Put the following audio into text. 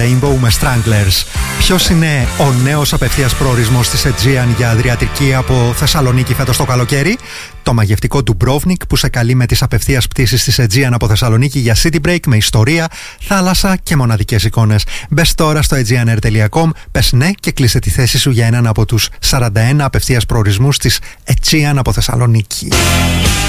Rainbow με Stranglers. Ποιος είναι ο νέος απευθείας προορισμός της Aegean για Αδριατική από Θεσσαλονίκη φέτος το καλοκαίρι? Το μαγευτικό Dubrovnik που σε καλεί με τις απευθείας πτήσεις της Aegean από Θεσσαλονίκη για city break με ιστορία, θάλασσα και μοναδικές εικόνες. Μπες τώρα στο aegeanair.com, πες ναι και κλείσε τη θέση σου για έναν από τους 41 απευθείας προορισμούς της Aegean από Θεσσαλονίκη.